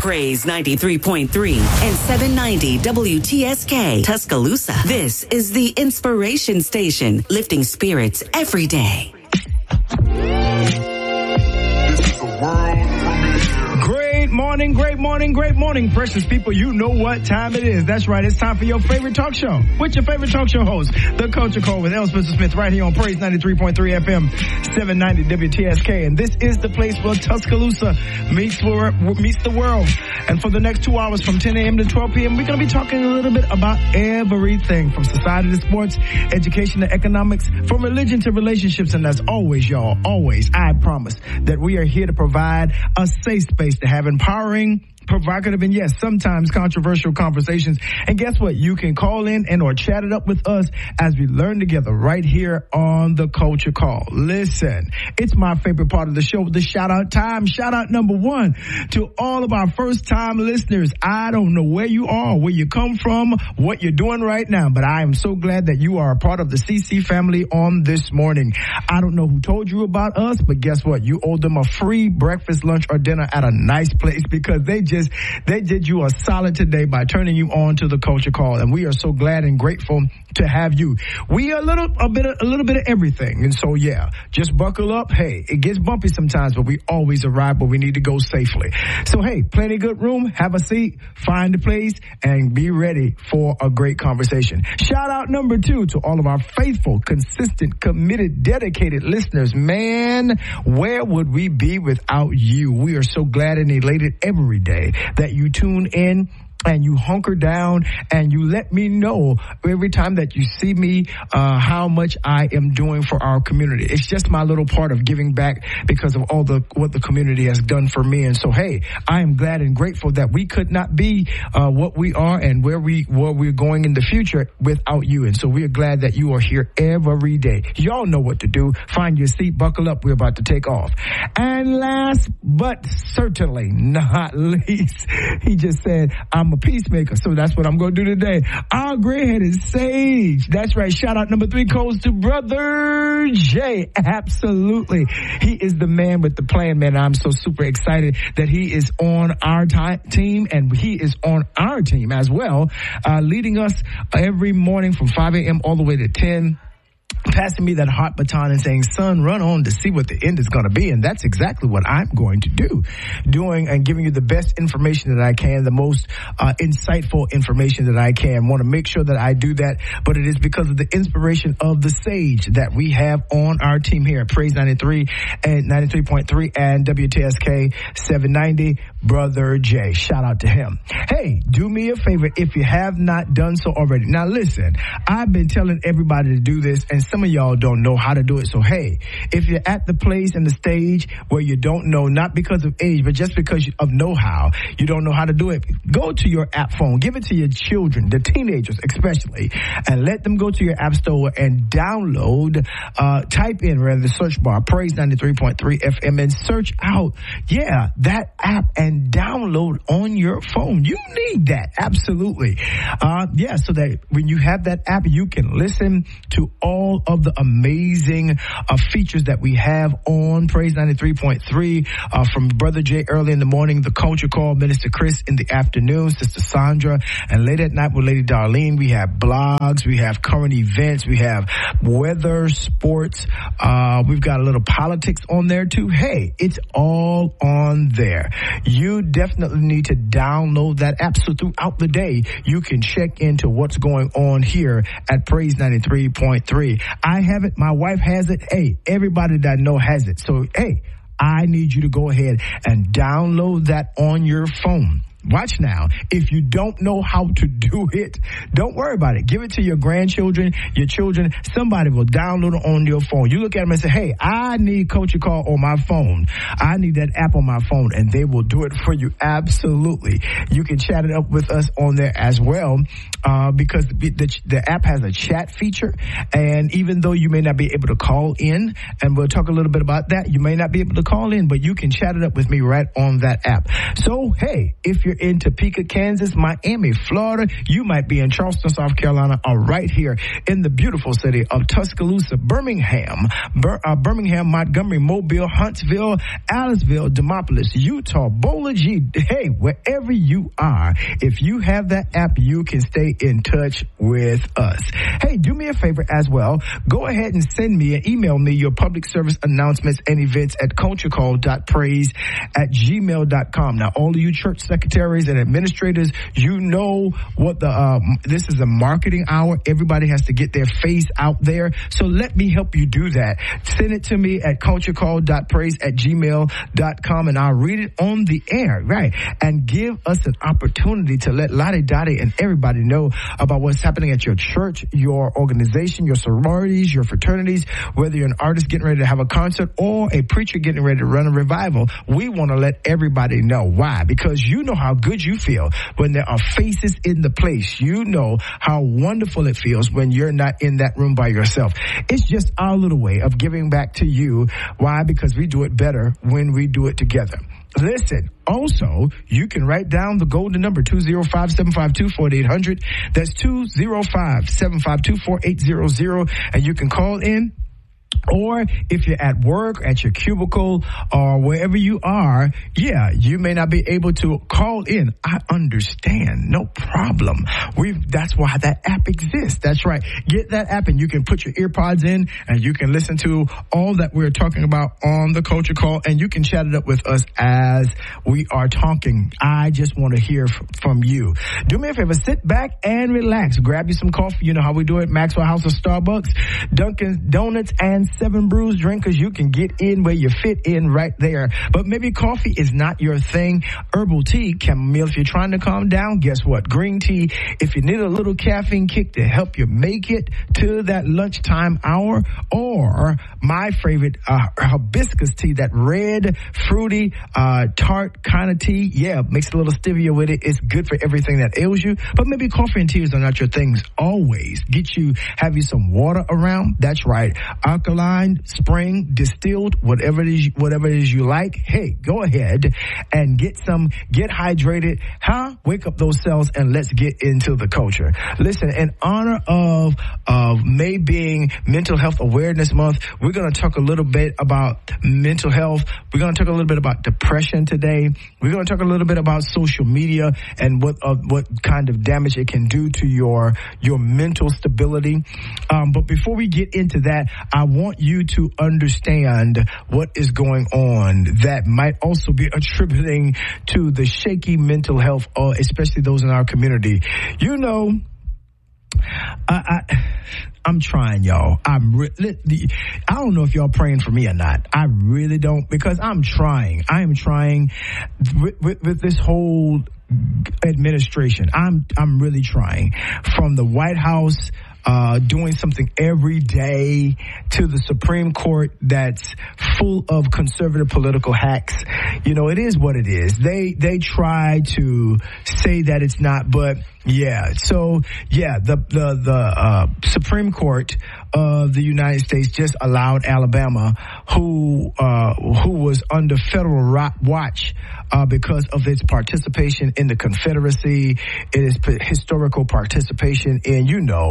Praise 93.3 and 790 WTSK Tuscaloosa. This is the Inspiration Station, lifting spirits every day. Great morning, precious people. You know what time it is. That's right. It's time for your favorite talk show. With your favorite talk show host, The Culture Call with L. Spencer Smith, right here on Praise 93.3 FM, 790 WTSK. And this is the place where Tuscaloosa meets the world. And for the next 2 hours from 10 a.m. to 12 p.m., we're going to be talking a little bit about everything from society to sports, education to economics, from religion to relationships. And as always, y'all, I promise that we are here to provide a safe space to have empowering, provocative, and yes, sometimes controversial conversations. And guess what? You can call in and or chat it up with us as we learn together right here on The Culture Call. Listen, it's my favorite part of the show, the shout out time. Shout out number one to all of our first time listeners. I don't know where you are, where you come from, what you're doing right now, but I am so glad that you are a part of the CC family on this morning. I don't know who told you about us, but guess what? You owe them a free breakfast, lunch, or dinner at a nice place because they did you a solid today by turning you on to The Culture Call, and we are so glad and grateful to have you. We are a little bit of everything, and so yeah, just buckle up. Hey, it gets bumpy sometimes, but we always arrive where we need to go safely. So hey, plenty good room, have a seat, find a place, and be ready for a great conversation. Shout out number two to all of our faithful, consistent, committed, dedicated listeners. Man, where would we be without you? We are so glad and elated every day that you tune in and you hunker down and you let me know every time that you see me how much I am doing for our community. It's just my little part of giving back because of what the community has done for me. And so, hey, I am glad and grateful that we could not be what we are and where we're going in the future without you. And so we are glad that you are here every day. Y'all know what to do. Find your seat, buckle up. We're about to take off. And last but certainly not least, he just said, I'm a peacemaker, so that's what I'm going to do today. Our gray-headed sage. That's right. Shout out number three goes to Brother Jay. Absolutely. He is the man with the plan, man. I'm so super excited that he is on our team, and he is on our team as well, leading us every morning from 5 a.m. all the way to 10. Passing me that hot baton and saying, son, run on to see what the end is going to be. And that's exactly what I'm going to do. Doing and giving you the best information that I can, the most insightful information that I can. Want to make sure that I do that. But it is because of the inspiration of the sage that we have on our team here at Praise 93 and 93.3 and WTSK 790, Brother Jay. Shout out to him. Hey, do me a favor if you have not done so already. Now listen, I've been telling everybody to do this, and some of y'all don't know how to do it. So hey, if you're at the place and the stage where you don't know, not because of age, but just because of know-how, you don't know how to do it, go to your app phone, give it to your children, the teenagers especially, and let them go to your app store and download, type in rather the search bar, Praise 93.3 FM, and search out, that app and download on your phone. You need that. Absolutely. So that when you have that app, you can listen to all of the amazing features that we have on Praise 93.3 from Brother Jay early in the morning, The Culture Call, Minister Chris in the afternoon, Sister Sandra, and late at night with Lady Darlene. We have blogs, we have current events, we have weather, sports, we've got a little politics on there too. Hey, it's all on there. You definitely need to download that app so throughout the day you can check into what's going on here at Praise 93.3. I have it. My wife has it. Hey, everybody that I know has it. So, hey, I need you to go ahead and download that on your phone. Watch now. If you don't know how to do it, don't worry about it. Give it to your grandchildren, your children. Somebody will download it on your phone. You look at them and say, hey, I need Culture Call on my phone. I need that app on my phone, and they will do it for you. Absolutely. You can chat it up with us on there as well, because the app has a chat feature, and even though you may not be able to call in, and we'll talk a little bit about that, you may not be able to call in, but you can chat it up with me right on that app. So, hey, if you're you're in Topeka, Kansas, Miami, Florida, you might be in Charleston, South Carolina, or right here in the beautiful city of Tuscaloosa, Birmingham, Montgomery, Mobile, Huntsville, Aliceville, Demopolis, Utah, Bowler G. Hey, wherever you are, if you have that app, you can stay in touch with us. Hey, do me a favor as well. Go ahead and send me and email me your public service announcements and events at culturecall.praise@gmail.com. Now, all of you church secretaries and administrators, you know what this is a marketing hour. Everybody has to get their face out there. So let me help you do that. Send it to me at culturecall.praise@gmail.com and I'll read it on the air, right? And give us an opportunity to let Lottie Dottie and everybody know about what's happening at your church, your organization, your sororities, your fraternities, whether you're an artist getting ready to have a concert or a preacher getting ready to run a revival. We want to let everybody know. Why? Because you know how good you feel when there are faces in the place. You know how wonderful it feels when you're not in that room by yourself. It's just our little way of giving back to you. Why? Because we do it better when we do it together. Listen, also, you can write down the golden number, 205-752-4800. That's 205-752-4800. And you can call in. Or if you're at work, at your cubicle, or wherever you are, yeah, you may not be able to call in. I understand. No problem. That's why that app exists. That's right. Get that app and you can put your earpods in and you can listen to all that we're talking about on the Culture Call and you can chat it up with us as we are talking. I just want to hear from you. Do me a favor. Sit back and relax. Grab you some coffee. You know how we do it. Maxwell House of Starbucks, Dunkin' Donuts, and 7 Brews drinkers. You can get in where you fit in right there. But maybe coffee is not your thing. Herbal tea, chamomile, if you're trying to calm down, guess what? Green tea, if you need a little caffeine kick to help you make it to that lunchtime hour, or my favorite, hibiscus tea, that red, fruity, tart kind of tea. Yeah, mix a little stevia with it. It's good for everything that ails you. But maybe coffee and teas are not your things always. Have you some water around? That's right. Alkaline, spring, distilled, whatever it is you like. Hey, go ahead and get hydrated, wake up those cells and let's get into the culture. Listen, in honor of May being Mental Health Awareness Month, we're going to talk a little bit about mental health. We're going to talk a little bit about depression today. We're going to talk a little bit about social media and what kind of damage it can do to your mental stability. But before we get into that, I want you to understand what is going on that might also be attributing to the shaky mental health, especially those in our community. You know, I'm trying, y'all. I don't know if y'all praying for me or not. I really don't, because I'm trying. I am trying with this whole administration. I'm really trying. From the White House, doing something every day, to the Supreme Court that's full of conservative political hacks. You know, it is what it is. They try to say that it's not, but yeah. So yeah, the Supreme Court of the United States just allowed Alabama, who was under federal watch because of its participation in the Confederacy, its historical participation in,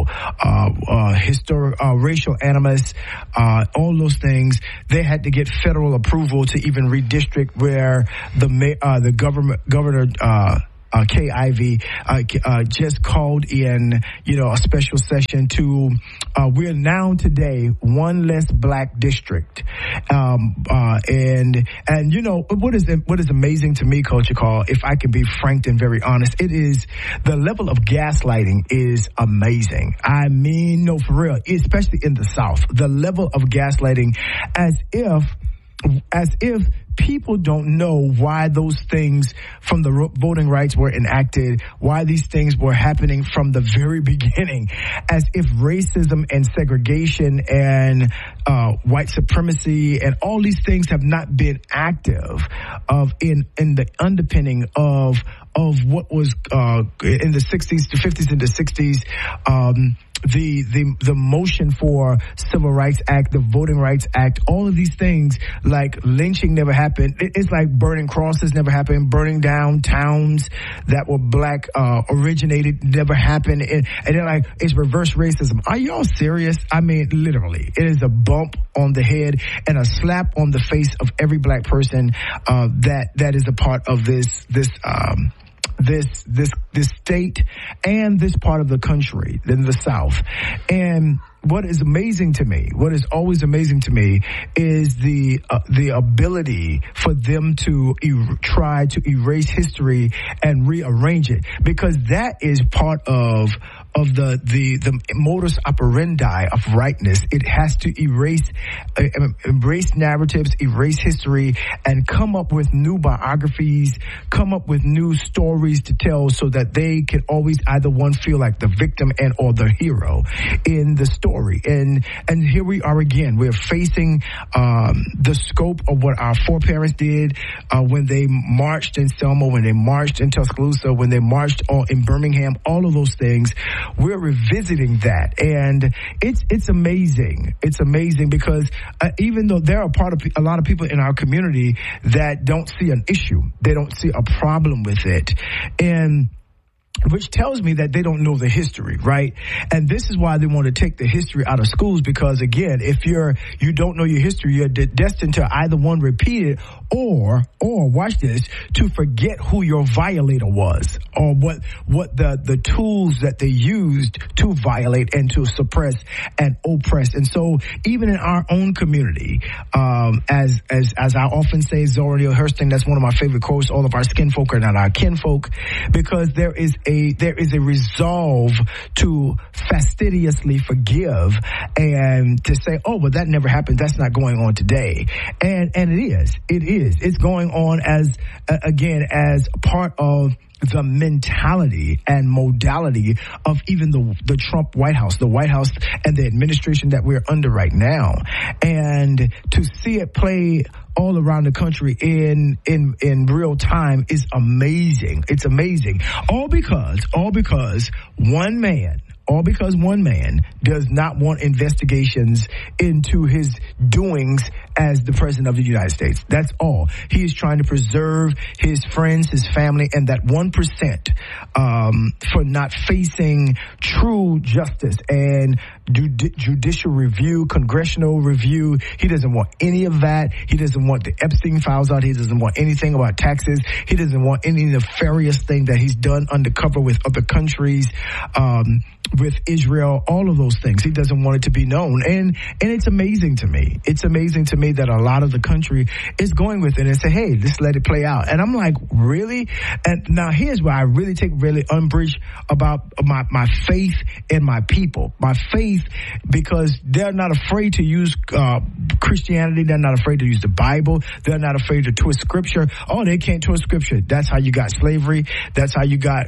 racial animus, all those things. They had to get federal approval to even redistrict where the governor Kay Ivey just called in, a special session to, we're now today one less black district. And what is amazing to me, Culture Call, if I can be frank and very honest, it is the level of gaslighting is amazing. I mean, no, for real, especially in the South, the level of gaslighting as if people don't know why those things from the voting rights were enacted, why these things were happening from the very beginning, as if racism and segregation and white supremacy and all these things have not been active in the underpinning of what was in the 60s, the 50s and the 60s, the motion for Civil Rights Act, the Voting Rights Act, all of these things, like lynching never happened. It's like burning crosses never happened, burning down towns that were black originated never happened, and they're like, it's reverse racism. Are y'all serious? I mean, literally, it is a bump on the head and a slap on the face of every black person that is a part of this state and this part of the country, in the South. And what is amazing to me, what is always amazing to me, is the ability for them to try to erase history and rearrange it, because that is part of the modus operandi of rightness. It has to embrace narratives, erase history, and come up with new biographies, come up with new stories to tell, so that they can always either one feel like the victim and or the hero in the story. And here we are again. We're facing the scope of what our foreparents did when they marched in Selma, when they marched in Tuscaloosa, when they marched in Birmingham, all of those things. We're revisiting that, and it's amazing. It's amazing because even though there are a lot of people in our community that don't see an issue, they don't see a problem with it, and which tells me that they don't know the history, right? And this is why they want to take the history out of schools, because again, if you don't know your history, you're destined to either one, repeat it, or watch this, to forget who your violator was, or what the tools that they used to violate and to suppress and oppress. And so even in our own community, as I often say, Zora Neale Hurston, that's one of my favorite quotes, all of our skin folk are not our kinfolk, because there is a resolve to fastidiously forgive and to say, oh, well, that never happened. That's not going on today. And it is. It's going on as part of the mentality and modality of even the Trump White House, the White House and the administration that we're under right now. And to see it play all around the country in real time is amazing. It's amazing. All because one man does not want investigations into his doings as the president of the United States. That's all. He is trying to preserve his friends, his family, and that 1% for not facing true justice and judicial review, congressional review. He doesn't want any of that. He doesn't want the Epstein files out. He doesn't want anything about taxes. He doesn't want any nefarious thing that he's done undercover with other countries, with Israel, all of those things. He doesn't want it to be known. And it's amazing to me. It's amazing to me that a lot of the country is going with it and say, hey, just let it play out. And I'm like, really? And now here's where I really take umbrage about my faith in my people. My faith, because they're not afraid to use Christianity. They're not afraid to use the Bible. They're not afraid to twist scripture. Oh, they can't twist scripture. That's how you got slavery. That's how you got,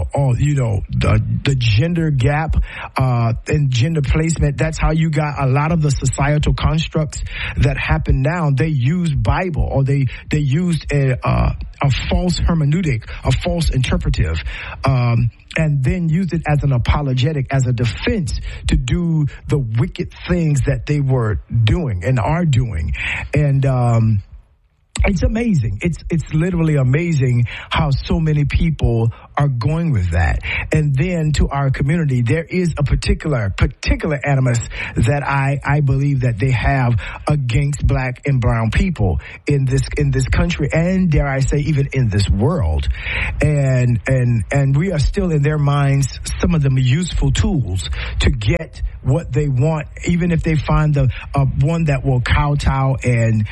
the gender gap and gender placement. That's how you got a lot of the societal constructs that happen now. They use Bible, or they used a false hermeneutic, a false interpretive, and then used it as an apologetic, as a defense to do the wicked things that they were doing and are doing. And it's amazing. It's literally amazing how so many people are going with that. And then to our community, there is a particular animus that I believe that they have against black and brown people in this country, and dare I say even in this world. And we are still in their minds some of the useful tools to get what they want, even if they find the one that will kowtow and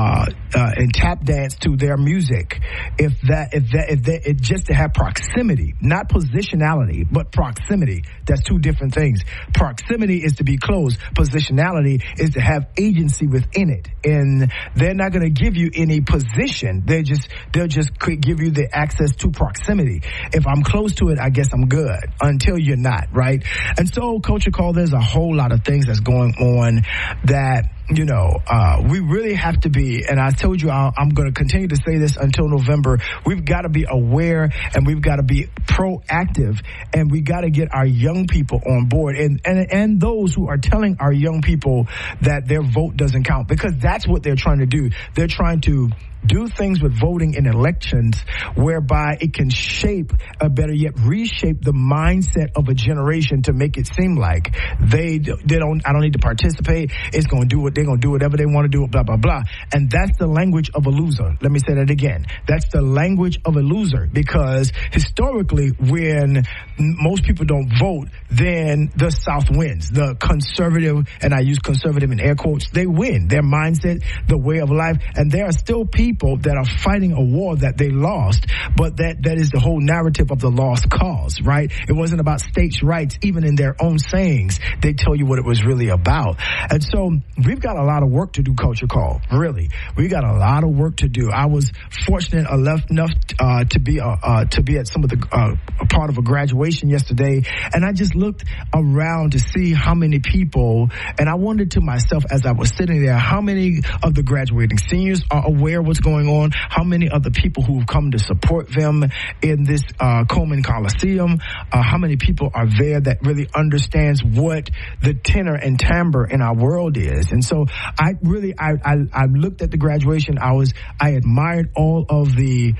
tap dance to their music. If just to have proximity, not positionality, but proximity. That's two different things. Proximity is to be close. Positionality is to have agency within it. And they're not going to give you any position. They'll just give you the access to proximity. If I'm close to it, I guess I'm good, until you're not, right? And so, Culture Call, there's a whole lot of things that's going on that we really have to be, and I told you I'm going to continue to say this until November, we've got to be aware and we've got to be proactive, and we got to get our young people on board and those who are telling our young people that their vote doesn't count, because that's what they're trying to do. They're trying to do things with voting in elections whereby it can shape, or better yet, reshape the mindset of a generation to make it seem like I don't need to participate. It's going to do what they're going to do, whatever they want to do, blah, blah, blah. And that's the language of a loser. Let me say that again. That's the language of a loser, because historically, when most people don't vote, then the South wins. The conservative, and I use conservative in air quotes, they win. Their mindset, the way of life, and there are still people that are fighting a war that they lost, but that is the whole narrative of the lost cause, right? It wasn't about states' rights. Even in their own sayings, they tell you what it was really about. And so we've got a lot of work to do, Culture Call. Really, we got a lot of work to do. I was fortunate enough to be at some of the a part of a graduation yesterday, and I just looked around to see how many people, and I wondered to myself as I was sitting there, how many of the graduating seniors are aware what's going on, how many of the people who've come to support them in this Coleman Coliseum, how many people are there that really understands what the tenor and timbre in our world is. And so I looked at the graduation. I admired all of the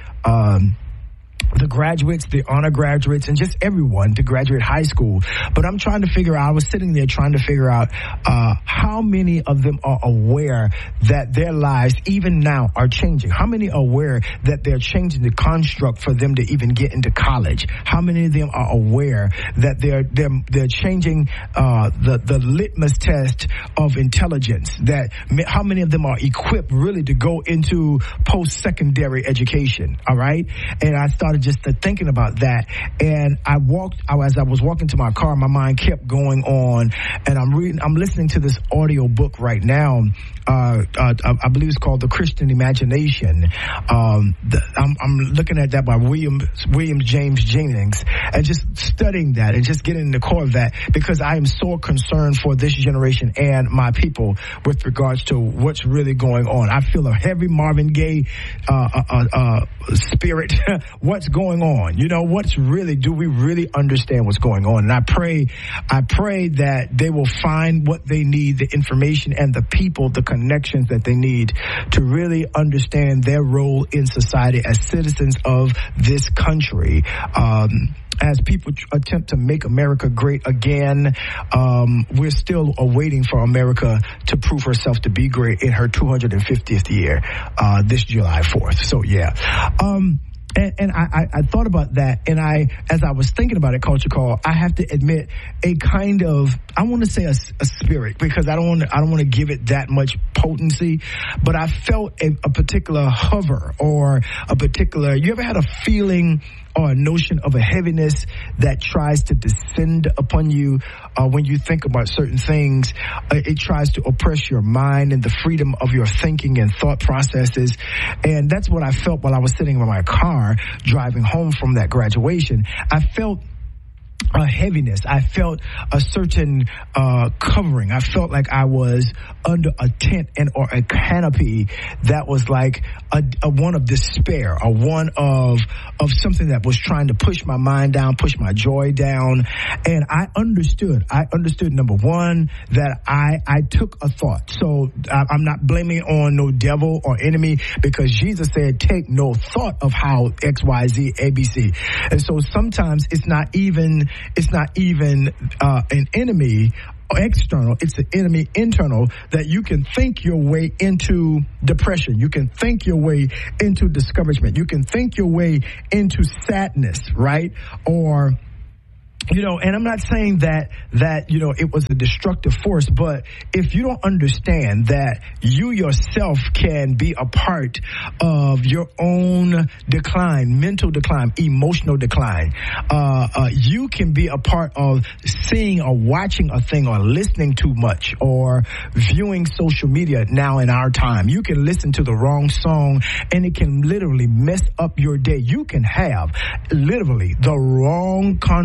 graduates, the honor graduates, and just everyone to graduate high school. But I'm trying to figure out, I was sitting there trying to figure out how many of them are aware that their lives, even now, are changing. How many are aware that they're changing the construct for them to even get into college? How many of them are aware that they're changing the litmus test of intelligence? That how many of them are equipped really to go into post-secondary education? All right, and I started just thinking about that, and as I was walking to my car, my mind kept going on, and I'm listening to this audio book right now. I believe it's called The Christian Imagination. I'm looking at that by William James Jennings, and just studying that and just getting in the core of that, because I am so concerned for this generation and my people with regards to what's really going on. I feel a heavy Marvin Gaye spirit. What's going on? Do we really understand what's going on? And I pray that they will find what they need, the information and the people, the connections that they need to really understand their role in society as citizens of this country. As people attempt to make America great again, we're still waiting for America to prove herself to be great in her 250th year, this July 4th. So, yeah. And I thought about that, and as I was thinking about it, Culture Call, I have to admit a kind of, I want to say a spirit, because I don't want to give it that much potency, but I felt a particular hover, or a particular, you ever had a feeling or a notion of a heaviness that tries to descend upon you when you think about certain things? It tries to oppress your mind and the freedom of your thinking and thought processes. And that's what I felt while I was sitting in my car driving home from that graduation. I felt a heaviness. I felt a certain covering. I felt like I was under a tent or a canopy that was like a one of despair, or one of something that was trying to push my mind down, push my joy down. And I understood, number one, that I took a thought. So I'm not blaming it on no devil or enemy, because Jesus said, take no thought of how X, Y, Z, ABC. And so sometimes it's not even an enemy external, it's an enemy internal, that you can think your way into depression. You can think your way into discouragement. You can think your way into sadness, right? Or, and I'm not saying that it was a destructive force, but if you don't understand that you yourself can be a part of your own decline, mental decline, emotional decline, you can be a part of seeing or watching a thing, or listening too much, or viewing social media now in our time. You can listen to the wrong song, and it can literally mess up your day. You can have literally the wrong conversation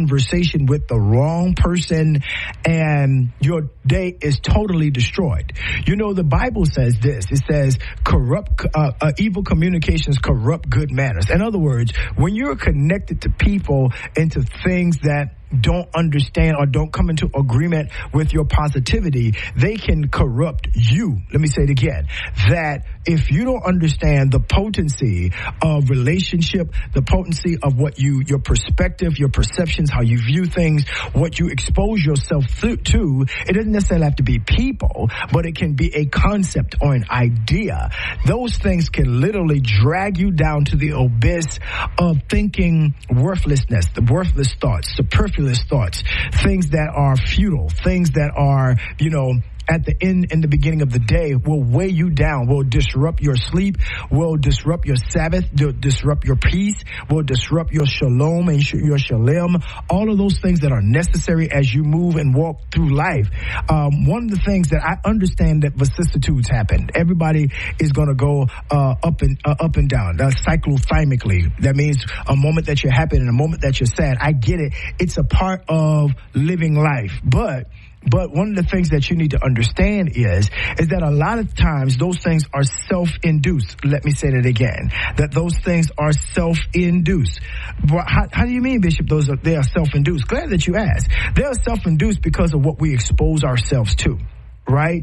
conversation with the wrong person and your day is totally destroyed. You know, the Bible says this. It says evil communications corrupt good manners. In other words, when you're connected to people and to things that don't understand or don't come into agreement with your positivity, they can corrupt you. Let me say it again. That if you don't understand the potency of relationship, the potency of what your perspective, your perceptions, how you view things, what you expose yourself to, it doesn't necessarily have to be people, but it can be a concept or an idea. Those things can literally drag you down to the abyss of thinking worthlessness, the worthless thoughts, superfluous thoughts, things that are futile, things that are, at the end and the beginning of the day will weigh you down, will disrupt your sleep, will disrupt your Sabbath, will disrupt your peace, will disrupt your shalom and your shalem, all of those things that are necessary as you move and walk through life. One of the things that I understand that vicissitudes happen. Everybody is going to go up and down, cyclothymically. That means a moment that you're happy and a moment that you're sad. I get it. It's a part of living life. But one of the things that you need to understand is that a lot of times those things are self-induced. Let me say that again, that those things are self-induced. How do you mean, Bishop, they are self-induced? Glad that you asked. They are self-induced because of what we expose ourselves to, right?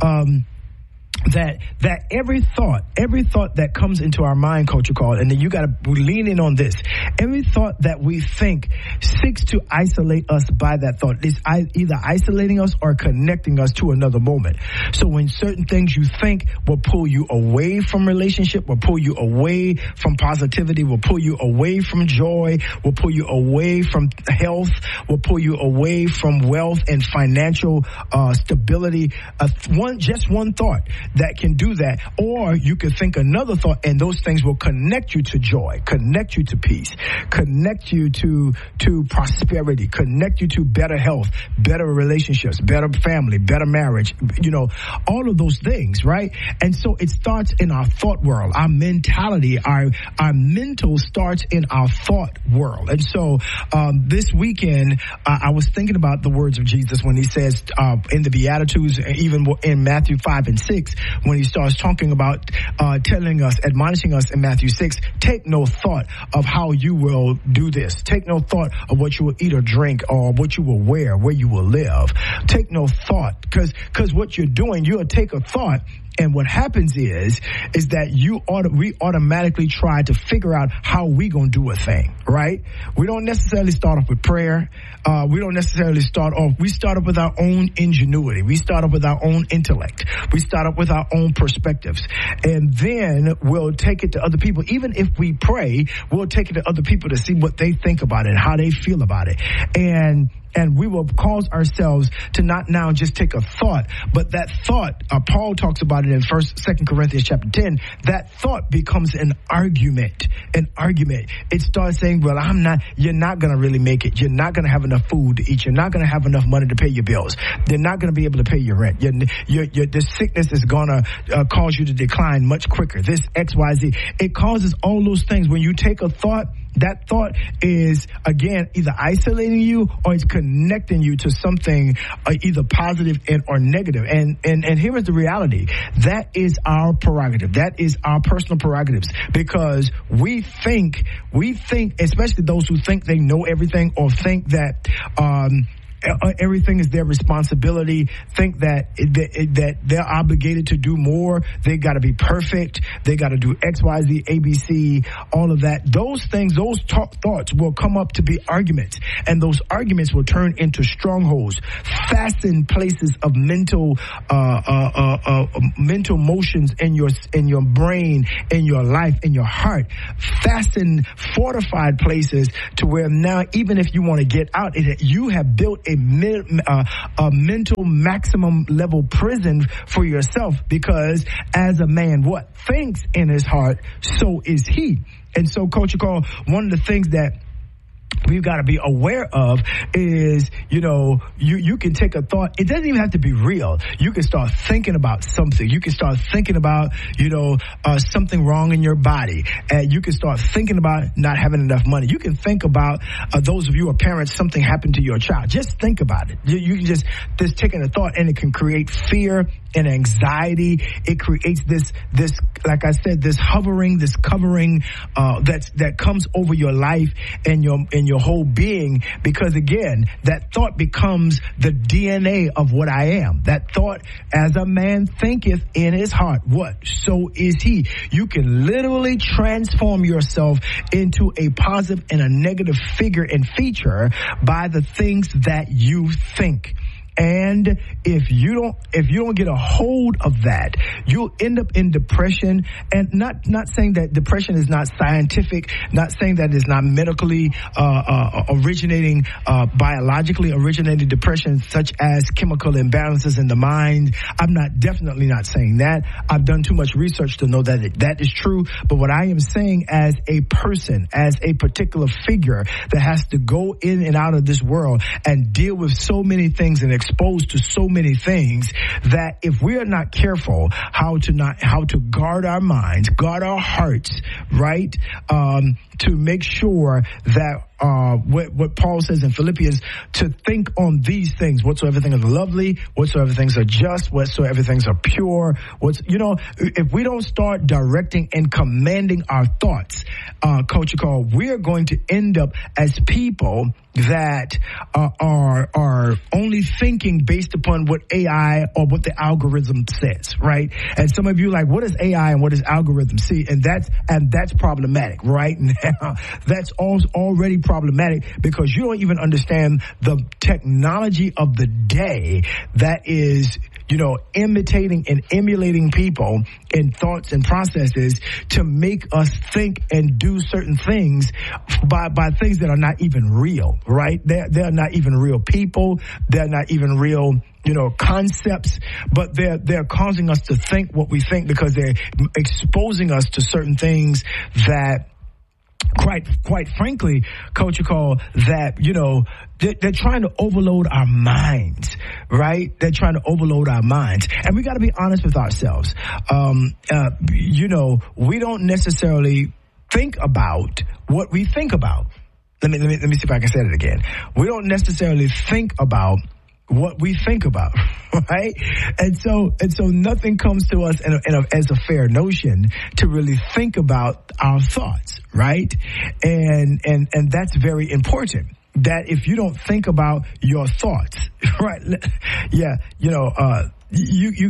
That every thought that comes into our mind, Culture Call, and then you got to lean in on this. Every thought that we think seeks to isolate us by that thought. It's either isolating us or connecting us to another moment. So when certain things you think will pull you away from relationship, will pull you away from positivity, will pull you away from joy, will pull you away from health, will pull you away from wealth and financial stability. Just one thought that can do that. Or you could think another thought and those things will connect you to joy, connect you to peace, connect you to prosperity, connect you to better health, better relationships, better family, better marriage, all of those things, right? And so it starts in our thought world. Our mentality, our mental starts in our thought world. And so this weekend, I was thinking about the words of Jesus when he says in the Beatitudes, even in Matthew 5 and 6, when he starts talking about admonishing us in Matthew 6, take no thought of how you will do this. Take no thought of what you will eat or drink or what you will wear, where you will live. Take no thought, because what you're doing, you'll take a thought. And what happens is that we automatically try to figure out how we gonna do a thing, right? We don't necessarily start off with prayer. We don't necessarily we start off with our own ingenuity. We start off with our own intellect. We start off with our own perspectives. And then we'll take it to other people. Even if we pray, we'll take it to other people to see what they think about it, how they feel about it. And we will cause ourselves to not now just take a thought, but that thought, Paul talks about it in 2 Corinthians chapter 10, that thought becomes an argument. It starts saying, well, you're not going to really make it. You're not going to have enough food to eat. You're not going to have enough money to pay your bills. You're not going to be able to pay your rent. This sickness is going to cause you to decline much quicker. This XYZ. It causes all those things. When you take a thought, that thought is, again, either isolating you or it's connecting you to something either positive or negative. And here is the reality. That is our prerogative. That is our personal prerogatives, because we think, especially those who think they know everything or think that everything is their responsibility, think that they're obligated to do more. They got to be perfect. They got to do X, Y, Z, A, B, C, all of that. Those things, those thoughts will come up to be arguments, and those arguments will turn into strongholds, fastened places of mental motions in your brain, in your life, in your heart, fastened, fortified places to where now, even if you want to get out, you have built a mental maximum level prison for yourself, because as a man what thinks in his heart, so is he. And so, Culture Call, one of the things that we've got to be aware of is, you can take a thought. It doesn't even have to be real. You can start thinking about something. You can start thinking about, something wrong in your body. And you can start thinking about not having enough money. You can think about, those of you who are parents, something happened to your child. Just think about it. You can just taking a thought, and it can create fear and anxiety. It creates this, like I said, this hovering, this covering, that comes over your life and your whole being, because again, that thought becomes the DNA of what I am. That thought, as a man thinketh in his heart, what? So is he. You can literally transform yourself into a positive and a negative figure and feature by the things that you think. And if you don't get a hold of that, you'll end up in depression. And not saying that depression is not scientific, not saying that it's not medically originating, biologically originated depression, such as chemical imbalances in the mind. I'm definitely not saying that. I've done too much research to know that that is true. But what I am saying, as a person, as a particular figure that has to go in and out of this world and deal with so many things and exposed to so many things, that if we are not careful how to guard our minds, guard our hearts, right, to make sure that what Paul says in Philippians, to think on these things, whatsoever things are lovely, whatsoever things are just, whatsoever things are pure, if we don't start directing and commanding our thoughts, Coach Call, we're going to end up as people that are only thinking based upon what AI or what the algorithm says, right? And some of you are like, what is AI and what is algorithm? See, and that's problematic right now. That's already problematic, because you don't even understand the technology of the day that is, imitating and emulating people in thoughts and processes to make us think and do certain things by things that are not even real, right? They're not even real people. They're not even real, concepts, but they're causing us to think what we think, because they're exposing us to certain things that, quite frankly, Coach, that, they're trying to overload our minds, right? They're trying to overload our minds. And we got to be honest with ourselves. We don't necessarily think about what we think about. Let me see if I can say it again. We don't necessarily think about what we think about, right? And so nothing comes to us as a fair notion to really think about our thoughts, right? And that's very important. That if you don't think about your thoughts, right? Yeah, you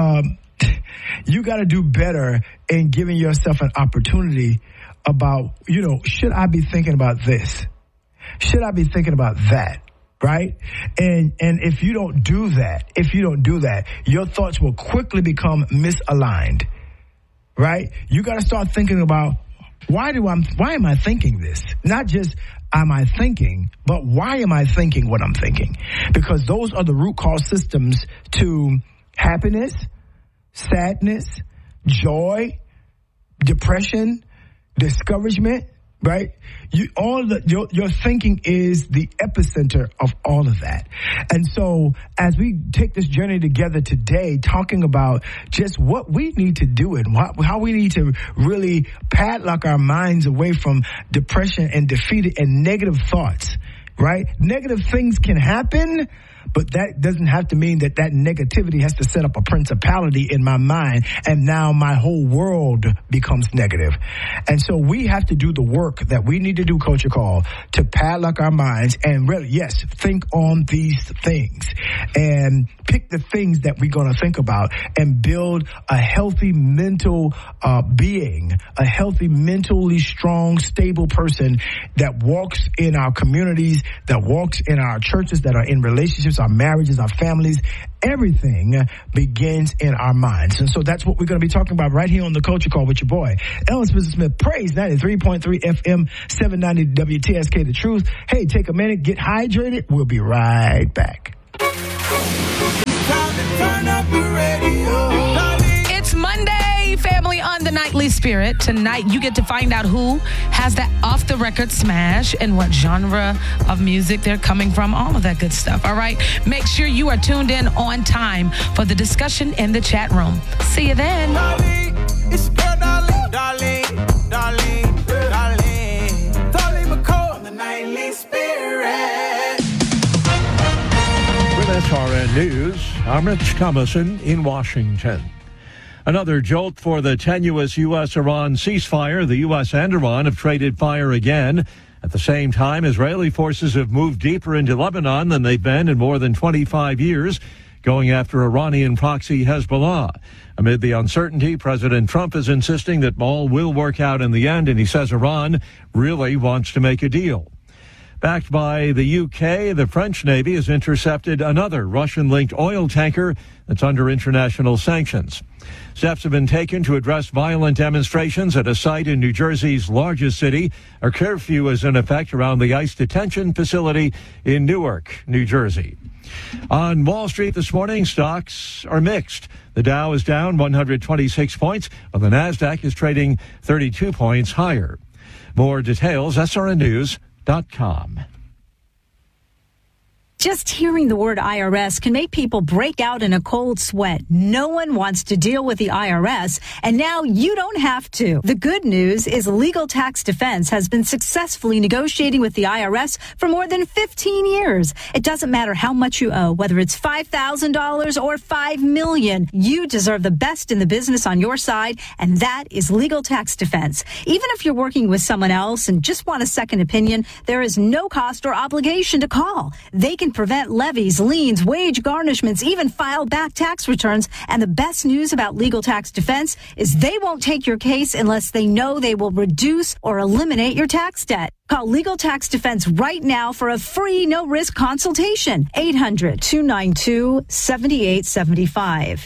gotta do better in giving yourself an opportunity about, should I be thinking about this? Should I be thinking about that? Right? And if you don't do that, your thoughts will quickly become misaligned. Right? You got to start thinking about, why am I thinking this? Not just am I thinking, but why am I thinking what I'm thinking? Because those are the root cause systems to happiness, sadness, joy, depression, discouragement, right? Your thinking is the epicenter of all of that. And so as we take this journey together today, talking about just what we need to do and how we need to really padlock our minds away from depression and defeated and negative thoughts, right? Negative things can happen, but that doesn't have to mean that negativity has to set up a principality in my mind, and now my whole world becomes negative. And so we have to do the work that we need to do, Coach Call, to padlock our minds and really, yes, think on these things and pick the things that we're going to think about and build a healthy mental being, a healthy, mentally strong, stable person that walks in our communities, that walks in our churches, that are in relationships, our marriages, our families. Everything begins in our minds. And so that's what we're going to be talking about right here on the Culture Call with your boy, Ellis Spencer Smith. Praise 93.3 FM, 790 WTSK, The Truth. Hey, take a minute, get hydrated. We'll be right back. It's Monday. Hey, family, on the Nightly Spirit. Tonight, you get to find out who has that off-the-record smash and what genre of music they're coming from, all of that good stuff, all right? Make sure you are tuned in on time for the discussion in the chat room. See you then. Darlene, it's girl Darlene, Darlene, Darlene, Darlene, Darlene McCall on the Nightly Spirit. With SRN News, I'm Rich Thomason in Washington. Another jolt for the tenuous U.S.-Iran ceasefire. The U.S. and Iran have traded fire again. At the same time, Israeli forces have moved deeper into Lebanon than they've been in more than 25 years, going after Iranian proxy Hezbollah. Amid the uncertainty, President Trump is insisting that all will work out in the end, and he says Iran really wants to make a deal. Backed by the UK, the French Navy has intercepted another Russian-linked oil tanker that's under international sanctions. Steps have been taken to address violent demonstrations at a site in New Jersey's largest city. A curfew is in effect around the ICE detention facility in Newark, New Jersey. On Wall Street this morning, stocks are mixed. The Dow is down 126 points, while the Nasdaq is trading 32 points higher. More details, srnnews.com. Just hearing the word IRS can make people break out in a cold sweat. No one wants to deal with the IRS, and now you don't have to. The good news is Legal Tax Defense has been successfully negotiating with the IRS for more than 15 years. It doesn't matter how much you owe, whether it's $5,000 or $5 million. You deserve the best in the business on your side, and that is Legal Tax Defense. Even if you're working with someone else and just want a second opinion, there is no cost or obligation to call. They can prevent levies, liens, wage garnishments, even file back tax returns. And the best news about Legal Tax Defense is they won't take your case unless they know they will reduce or eliminate your tax debt. Call Legal Tax Defense right now for a free, no-risk consultation. 800-292-7875.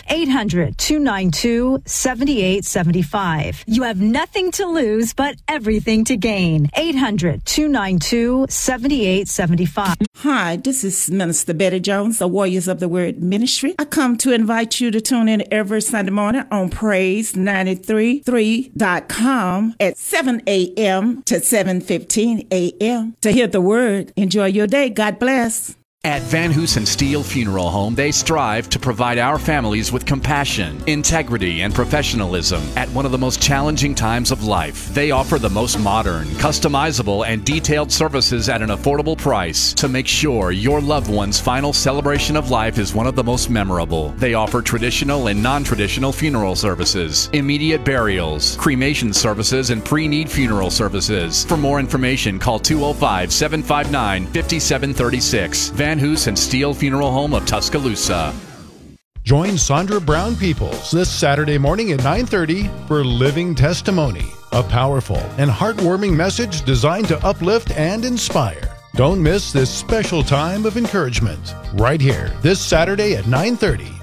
800-292-7875. You have nothing to lose, but everything to gain. 800-292-7875. Hi, this is Minister Betty Jones, the Warriors of the Word Ministry. I come to invite you to tune in every Sunday morning on Praise933.com at 7 a.m. to 7:15 a.m. to hear the word. Enjoy your day. God bless. At Van Hoos and Steel Funeral Home, they strive to provide our families with compassion, integrity, and professionalism at one of the most challenging times of life. They offer the most modern, customizable, and detailed services at an affordable price to make sure your loved one's final celebration of life is one of the most memorable. They offer traditional and non-traditional funeral services, immediate burials, cremation services, and pre-need funeral services. For more information, call 205-759-5736. Van Hoos and Steel Funeral Home of Tuscaloosa. Join Sandra Brown Peoples this Saturday morning at 9:30 for Living Testimony, a powerful and heartwarming message designed to uplift and inspire. Don't miss this special time of encouragement right here this Saturday at 9:30